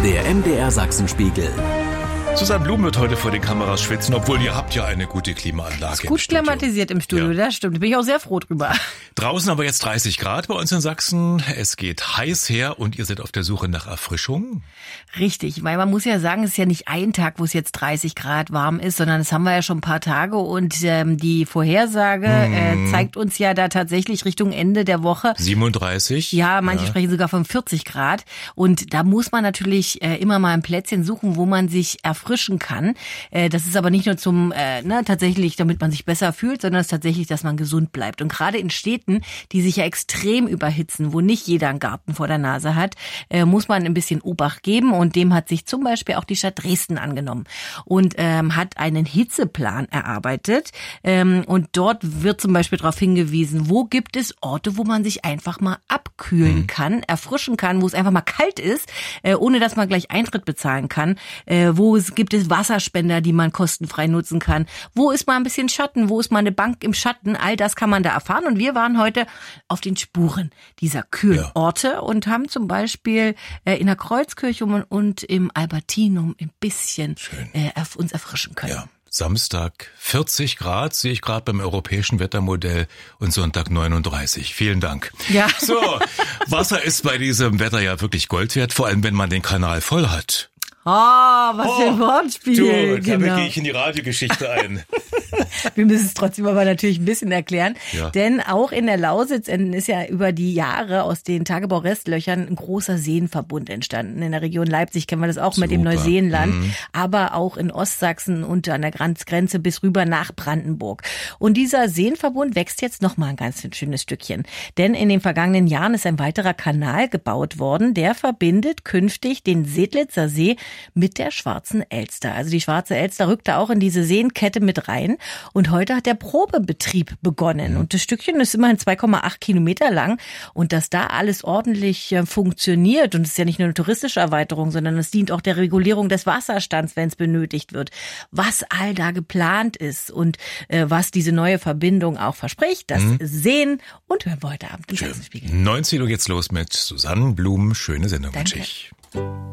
Der MDR Sachsenspiegel. Susanne Blum wird heute vor den Kameras schwitzen, obwohl ihr habt ja eine gute Klimaanlage. Ist gut klimatisiert im Studio, ja. Das stimmt. Da bin ich auch sehr froh drüber. Draußen aber jetzt 30 Grad bei uns in Sachsen. Es geht heiß her und ihr seid auf der Suche nach Erfrischung. Richtig, weil man muss ja sagen, es ist ja nicht ein Tag, wo es jetzt 30 Grad warm ist, sondern das haben wir ja schon ein paar Tage und die Vorhersage zeigt uns ja da tatsächlich Richtung Ende der Woche 37. Ja, manche sprechen sogar von 40 Grad und da muss man natürlich immer mal ein Plätzchen suchen, wo man sich erfrischen kann. Das ist aber nicht nur zum tatsächlich, damit man sich besser fühlt, sondern es ist tatsächlich, dass man gesund bleibt. Und gerade in Städten, die sich ja extrem überhitzen, wo nicht jeder einen Garten vor der Nase hat, muss man ein bisschen Obacht geben. Und dem hat sich zum Beispiel auch die Stadt Dresden angenommen und hat einen Hitzeplan erarbeitet. Und dort wird zum Beispiel darauf hingewiesen, wo gibt es Orte, wo man sich einfach mal abkühlen kann, erfrischen kann, wo es einfach mal kalt ist, ohne dass man gleich Eintritt bezahlen kann. Gibt es Wasserspender, die man kostenfrei nutzen kann? Wo ist mal ein bisschen Schatten? Wo ist mal eine Bank im Schatten? All das kann man da erfahren. Und wir waren heute auf den Spuren dieser kühlen Orte und haben zum Beispiel in der Kreuzkirche und im Albertinum ein bisschen uns erfrischen können. Ja. Samstag 40 Grad, sehe ich gerade beim europäischen Wettermodell und Sonntag 39. Vielen Dank. Ja. So, Wasser ist bei diesem Wetter ja wirklich Gold wert, vor allem wenn man den Kanal voll hat. Was für ein Wortspiel. Damit gehe ich in die Radiogeschichte ein. Wir müssen es trotzdem aber natürlich ein bisschen erklären, Ja. denn auch in der Lausitz ist ja über die Jahre aus den Tagebaurestlöchern ein großer Seenverbund entstanden. In der Region Leipzig kennen wir das auch mit dem Neuseenland, aber auch in Ostsachsen und an der Grenze bis rüber nach Brandenburg. Und dieser Seenverbund wächst jetzt noch mal ein ganz schönes Stückchen, denn in den vergangenen Jahren ist ein weiterer Kanal gebaut worden, der verbindet künftig den Sedlitzer See mit der Schwarzen Elster. Also die Schwarze Elster rückt da auch in diese Seenkette mit rein. Und heute hat der Probebetrieb begonnen. Und das Stückchen ist immerhin 2,8 Kilometer lang. Und dass da alles ordentlich funktioniert, und es ist ja nicht nur eine touristische Erweiterung, sondern es dient auch der Regulierung des Wasserstands, wenn es benötigt wird. Was all da geplant ist und was diese neue Verbindung auch verspricht, das sehen und hören wir heute Abend im Sachsenspiegel. 19 Uhr geht's los mit Susanne Blum. Schöne Sendung wünsche ich.